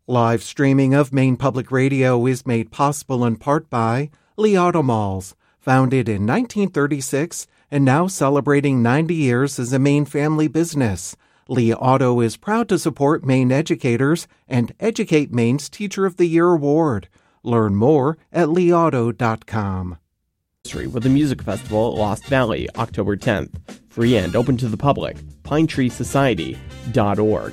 Live streaming of Maine Public Radio is made possible in part by Lee Auto Malls, founded in 1936 and now celebrating 90 years as a Maine family business. Lee Auto is proud to support Maine educators and Educate Maine's Teacher of the Year Award. Learn more at leeauto.com. With the music festival at Lost Valley, October 10th. Free and open to the public. PineTreeSociety.org.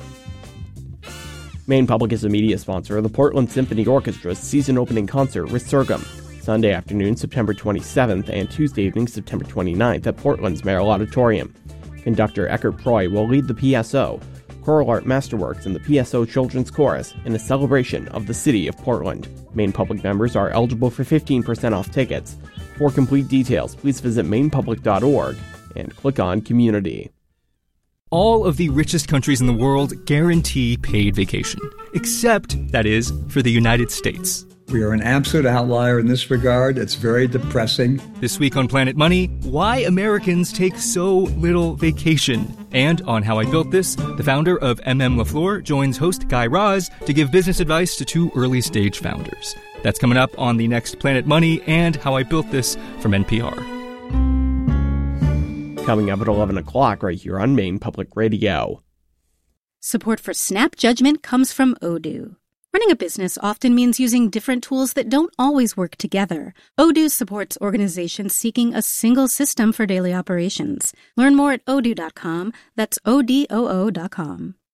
Maine Public is a media sponsor of the Portland Symphony Orchestra's season-opening concert, Resurgam, Sunday afternoon, September 27th, and Tuesday evening, September 29th, at Portland's Merrill Auditorium. Conductor Eckert Proy will lead the PSO, Choral Art Masterworks, and the PSO Children's Chorus in a celebration of the city of Portland. Maine Public members are eligible for 15% off tickets. For complete details, please visit mainepublic.org and click on Community. All of the richest countries in the world guarantee paid vacation, except, that is, for the United States. We are an absolute outlier in this regard. It's very depressing. This week on Planet Money, why Americans take so little vacation. And on How I Built This, the founder of LaFleur joins host Guy Raz to give business advice to two early-stage founders. That's coming up on the next Planet Money and How I Built This from NPR. Coming up at 11 o'clock right here on Maine Public Radio. Support for Snap Judgment comes from Odoo. Running a business often means using different tools that don't always work together. Odoo supports organizations seeking a single system for daily operations. Learn more at odoo.com. That's ODOO.com.